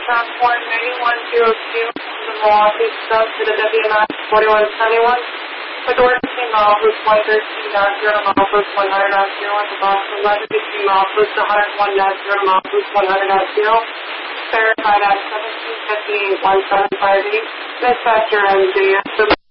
Transport 9102 from the Milwaukee sub to the WMS 4171. With order miles 113.0 miles 100.0 with the Boston 11 between miles 101.0 miles 100.0. Verified at 1758-1758. Dispatcher MJ.